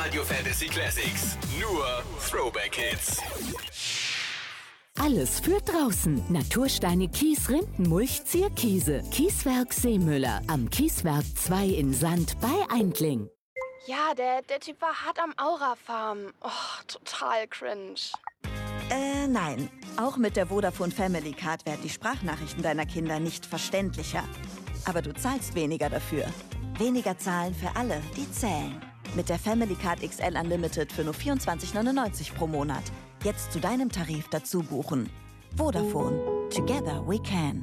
Radio Fantasy Classics. Nur Throwback Hits. Alles für draußen. Natursteine, Kies, Rindenmulch, Zierkiese. Kieswerk Seemüller. Am Kieswerk 2 in Sand bei Eindling. Ja, der Typ war hart am Aura-Farm. Oh, total cringe. Nein. Auch mit der Vodafone Family Card werden die Sprachnachrichten deiner Kinder nicht verständlicher. Aber du zahlst weniger dafür. Weniger zahlen für alle, die zählen. Mit der Family Card XL Unlimited für nur 24,99 pro Monat. Jetzt zu deinem Tarif dazu buchen. Vodafone. Together we can.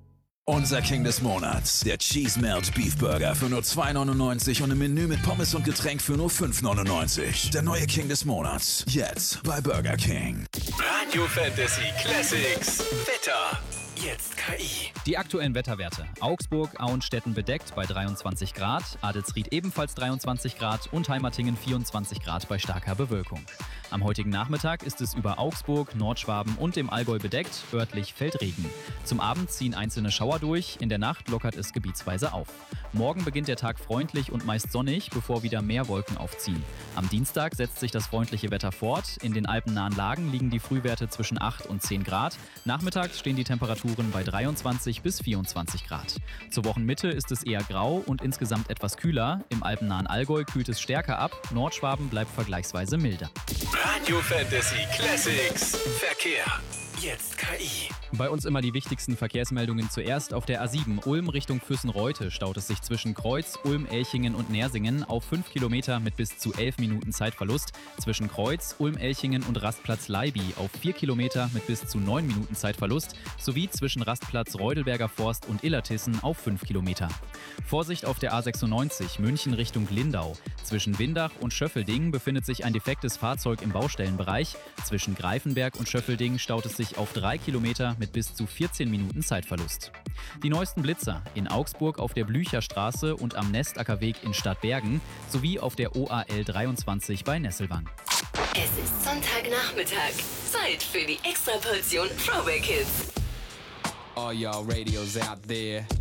Unser King des Monats, der Cheese Melt Beef Burger für nur 2,99 und ein Menü mit Pommes und Getränk für nur 5,99. Der neue King des Monats, jetzt bei Burger King. Radio Fantasy Classics. Wetter. Jetzt KI. Die aktuellen Wetterwerte. Augsburg, Auenstetten bedeckt bei 23 Grad, Adelsried ebenfalls 23 Grad und Heimatingen 24 Grad bei starker Bewölkung. Am heutigen Nachmittag ist es über Augsburg, Nordschwaben und dem Allgäu bedeckt, örtlich fällt Regen. Zum Abend ziehen einzelne Schauer durch, in der Nacht lockert es gebietsweise auf. Morgen beginnt der Tag freundlich und meist sonnig, bevor wieder mehr Wolken aufziehen. Am Dienstag setzt sich das freundliche Wetter fort, in den alpennahen Lagen liegen die Frühwerte zwischen 8 und 10 Grad, nachmittags stehen die Temperaturen bei 23 bis 24 Grad. Zur Wochenmitte ist es eher grau und insgesamt etwas kühler, im alpennahen Allgäu kühlt es stärker ab, Nordschwaben bleibt vergleichsweise milder. Radio Fantasy Classics. Verkehr. Jetzt KI. Bei uns immer die wichtigsten Verkehrsmeldungen zuerst. Auf der A7 Ulm Richtung Füssen-Reutte staut es sich zwischen Kreuz, Ulm, Elchingen und Nersingen auf 5 Kilometer mit bis zu 11 Minuten Zeitverlust. Zwischen Kreuz, Ulm, Elchingen und Rastplatz Leibi auf 4 Kilometer mit bis zu 9 Minuten Zeitverlust. Sowie zwischen Rastplatz Reudelberger Forst und Illertissen auf 5 Kilometer. Vorsicht auf der A96 München Richtung Lindau. Zwischen Windach und Schöffelding befindet sich ein defektes Fahrzeug im Baustellenbereich. Zwischen Greifenberg und Schöffelding staut es sich auf 3 Kilometer mit bis zu 14 Minuten Zeitverlust. Die neuesten Blitzer in Augsburg auf der Blücherstraße und am Nestackerweg in Stadtbergen sowie auf der OAL 23 bei Nesselwang. Es ist Sonntagnachmittag. Zeit für die Extraportion Throwback Hits. All y'all radios out there.